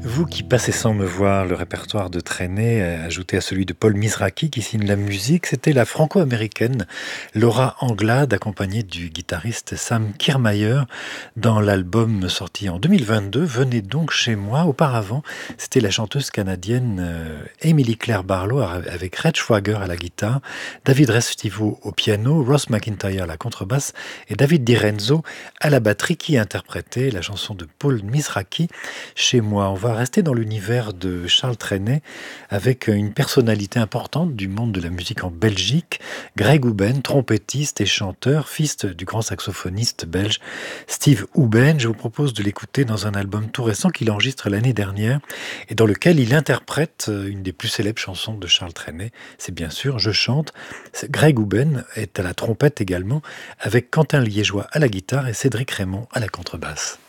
Vous qui passez sans me voir le répertoire de Trenet, ajouté à celui de Paul Mizrachi qui signe la musique, c'était la franco-américaine Laura Anglade, accompagnée du guitariste Sam Kirmayer, dans l'album sorti en 2022, Venez donc chez moi. Auparavant, c'était la chanteuse canadienne Emily Claire Barlow avec Red Schwager à la guitare, David Restivo au piano, Ross McIntyre à la contrebasse et David Di Renzo à la batterie qui interprétait la chanson de Paul Mizrachi, Chez moi. On va rester dans l'univers de Charles Trenet avec une personnalité importante du monde de la musique en Belgique, Greg Houben, trompettiste et chanteur, fils du grand saxophoniste belge Steve Houben. Je vous propose de l'écouter dans un album tout récent qu'il enregistre l'année dernière et dans lequel il interprète une des plus célèbres chansons de Charles Trenet. C'est bien sûr Je chante. Greg Houben est à la trompette également, avec Quentin Liégeois à la guitare et Cédric Raymond à la contrebasse.